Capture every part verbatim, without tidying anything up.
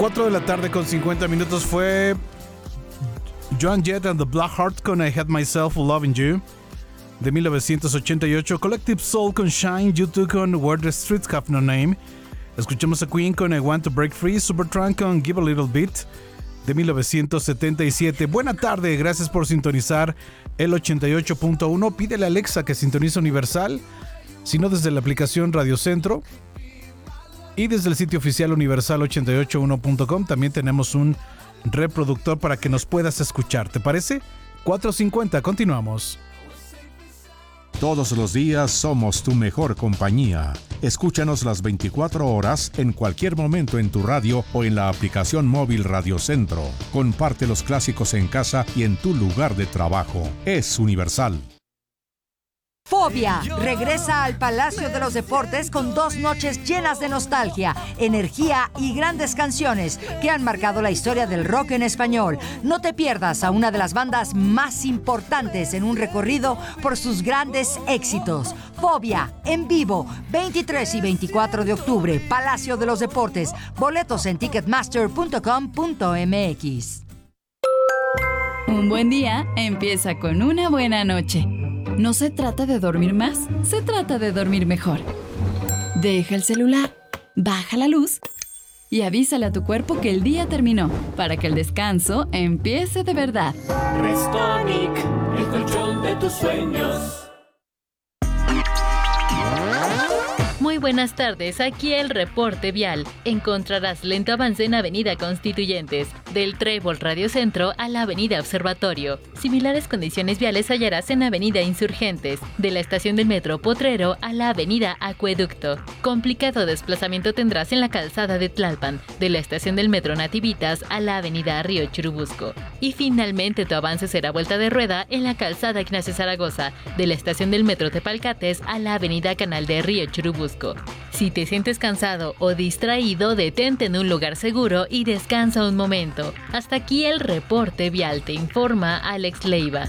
cuatro de la tarde con cincuenta minutos fue Joan Jett and the Blackhearts con I Had Myself Loving You de mil novecientos ochenta y ocho. Collective Soul con Shine, U dos con Where the Streets Have No Name. Escuchamos a Queen con I Want to Break Free, Supertramp con Give a Little Bit de mil novecientos setenta y siete. Buena tarde, gracias por sintonizar el ochenta y ocho punto uno. Pídele a Alexa que sintonice Universal, si no desde la aplicación Radio Centro y desde el sitio oficial universal ochenta y ocho uno punto com. También tenemos un reproductor para que nos puedas escuchar. ¿Te parece? cuatro cincuenta, continuamos. Todos los días somos tu mejor compañía. Escúchanos las veinticuatro horas en cualquier momento en tu radio o en la aplicación móvil Radio Centro. Comparte los clásicos en casa y en tu lugar de trabajo. Es Universal. Fobia regresa al Palacio de los Deportes con dos noches llenas de nostalgia, energía y grandes canciones que han marcado la historia del rock en español. No te pierdas a una de las bandas más importantes en un recorrido por sus grandes éxitos. Fobia, en vivo, veintitrés y veinticuatro de octubre, Palacio de los Deportes. Boletos en ticketmaster punto com punto m x. Un buen día empieza con una buena noche. No se trata de dormir más, se trata de dormir mejor. Deja el celular, baja la luz y avísale a tu cuerpo que el día terminó, para que el descanso empiece de verdad. Restonic, el colchón de tus sueños. Muy buenas tardes, aquí el reporte vial. Encontrarás lento avance en Avenida Constituyentes, del Trébol Radio Centro a la Avenida Observatorio. Similares condiciones viales hallarás en Avenida Insurgentes, de la estación del Metro Potrero a la Avenida Acueducto. Complicado desplazamiento tendrás en la calzada de Tlalpan, de la estación del Metro Nativitas a la Avenida Río Churubusco. Y finalmente tu avance será vuelta de rueda en la calzada Ignacio Zaragoza, de la estación del Metro Tepalcates a la Avenida Canal de Río Churubusco. Si te sientes cansado o distraído, detente en un lugar seguro y descansa un momento. Hasta aquí el reporte vial, te informa Alex Leiva.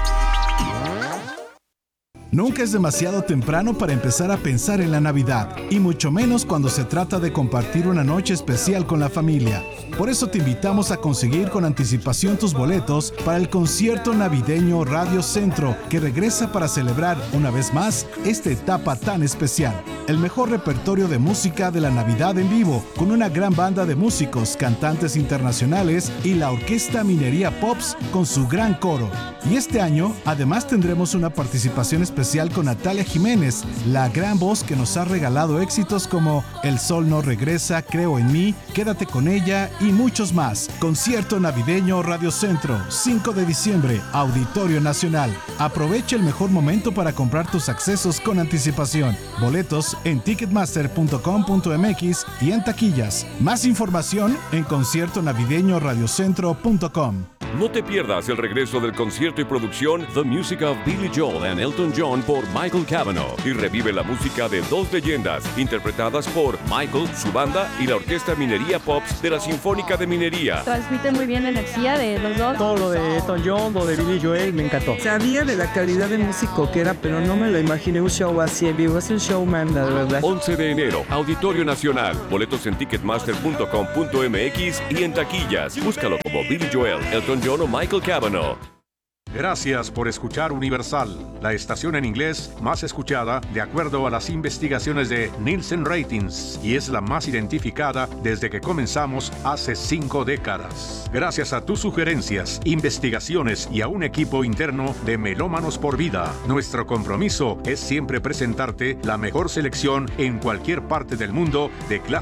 Nunca es demasiado temprano para empezar a pensar en la Navidad, y mucho menos cuando se trata de compartir una noche especial con la familia. Por eso te invitamos a conseguir con anticipación tus boletos para el concierto navideño Radio Centro, que regresa para celebrar una vez más esta etapa tan especial. El mejor repertorio de música de la Navidad en vivo, con una gran banda de músicos, cantantes internacionales y la Orquesta Minería Pops con su gran coro. Y este año, además, tendremos una participación especial con Natalia Jiménez, la gran voz que nos ha regalado éxitos como El Sol No Regresa, Creo en Mí, Quédate con Ella y muchos más. Concierto navideño Radio Centro, cinco de diciembre, Auditorio Nacional. Aprovecha el mejor momento para comprar tus accesos con anticipación. Boletos en ticketmaster punto com punto m x y en taquillas. Más información en concierto navideño radio centro punto com. No te pierdas el regreso del concierto y producción The Music of Billy Joel and Elton John por Michael Cavanaugh, y revive la música de dos leyendas interpretadas por Michael, su banda y la Orquesta Minería Pops de la Sinfónica de Minería. Transmiten muy bien la energía de los dos. Todo lo de Elton John, lo de Billy Joel, me encantó. Sabía de la calidad de músico que era, pero no me lo imaginé un show así en vivo. Es un showman, la verdad. once de enero, Auditorio Nacional. Boletos en ticketmaster punto com punto m x y en taquillas. Búscalo como Billy Joel, Elton John o Michael Cavanaugh. Gracias por escuchar Universal, la estación en inglés más escuchada de acuerdo a las investigaciones de Nielsen Ratings, y es la más identificada desde que comenzamos hace cinco décadas. Gracias a tus sugerencias, investigaciones y a un equipo interno de Melómanos por Vida, nuestro compromiso es siempre presentarte la mejor selección en cualquier parte del mundo de clásicos